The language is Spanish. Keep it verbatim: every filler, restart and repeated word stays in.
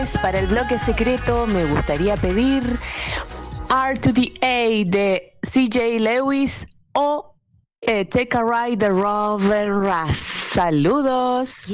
Para el bloque secreto me gustaría pedir R to the A de C J Lewis o eh, Take a Ride de Robert Russ. Saludos.